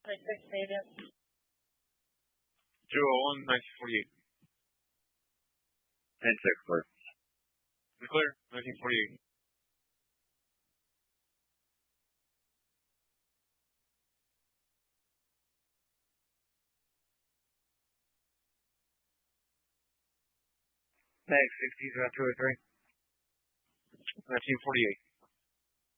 201, 1948. 10-6, clear. Clear, 1948. Next, 60, 203. 1948.